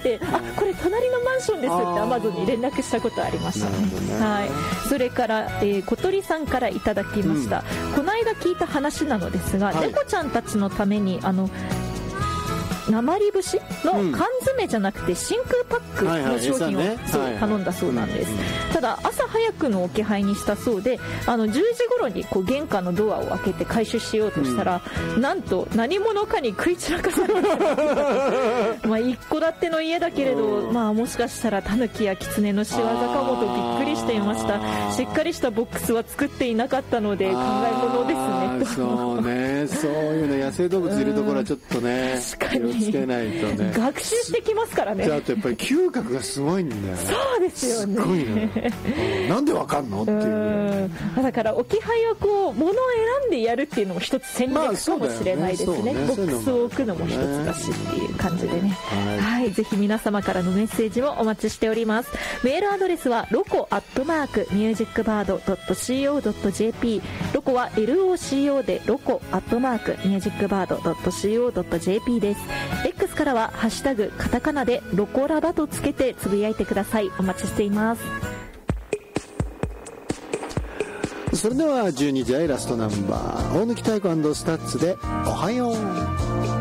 て、これ隣のマンションですってアマゾンに連絡したことありましたね。はい。それから、小鳥さんからいただきました。この間聞いた話なのですが、猫ちゃんたちのために鉛節の缶詰じゃなくて真空パックの商品を頼んだそうなんです。ただ朝早くの置き配にしたそうで、10時頃にこう玄関のドアを開けて回収しようとしたら、なんと何者かに食い散らかされてまあ一戸建ての家だけれど、まあもしかしたらタヌキやキツネの仕業かもとびっくりしていました。しっかりしたボックスは作っていなかったので考え物ですねと。 そうね、そういうの野生動物いるところはちょっとね、 確かに気をつけないとね。 学習してきますからね。 あとやっぱり嗅覚がすごいんだよね。 そうですよね。 すごいね。なんでわかんのっていうぐらい。 だから置き配はこう物を選んでやるっていうのも一つ戦略かもしれないですね。ボックスを置くのも一つだしっていう感じでね。はい、ぜひ皆様からのメッセージもお待ちしております。メールアドレスはloco@musicbird.co.jp。ロコは LOCO でloco@musicbird.co.jp です。X からはハッシュタグカタカナでロコラバとつけてつぶやいてください。お待ちしています。 それでは12時台ラストナンバー、大貫太鼓&スタッツでおはよう。